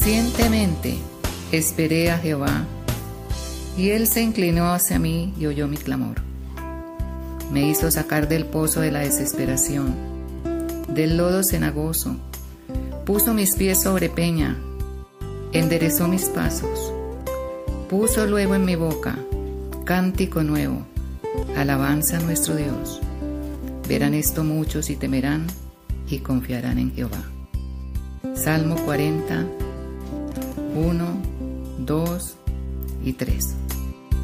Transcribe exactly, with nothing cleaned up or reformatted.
Pacientemente esperé a Jehová, y él se inclinó hacia mí y oyó mi clamor. Me hizo sacar del pozo de la desesperación, del lodo cenagoso, puso mis pies sobre peña, enderezó mis pasos, puso luego en mi boca cántico nuevo, alabanza a nuestro Dios. Verán esto muchos y temerán y confiarán en Jehová. Salmo cuarenta, uno, dos y tres.